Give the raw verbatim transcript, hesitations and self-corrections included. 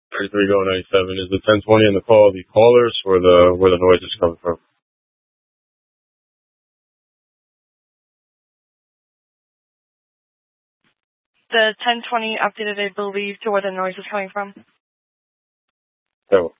thirty-three Go ninety-seven. Is the ten twenty in the call the callers or the where the noise is coming from? The ten twenty updated, I believe, to where the noise is coming from. Oh.